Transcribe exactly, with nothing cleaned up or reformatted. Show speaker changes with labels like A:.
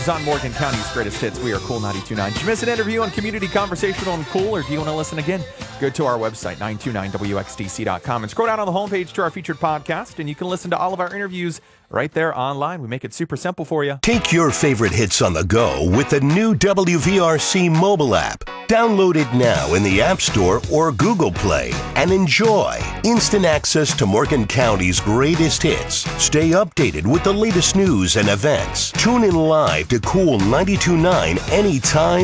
A: On Morgan County's Greatest Hits, we are Cool ninety-two point nine. Did you miss an interview on Community Conversational and Cool, or do you want to listen again? Go to our website, nine two nine W X T C dot com, and scroll down on the homepage to our featured podcast, and you can listen to all of our interviews right there online. We make it super simple for you.
B: Take your favorite hits on the go with the new W V R C mobile app. Download it now in the App Store or Google Play and enjoy instant access to Morgan County's greatest hits. Stay updated with the latest news and events. Tune in live to Cool ninety-two point nine anytime.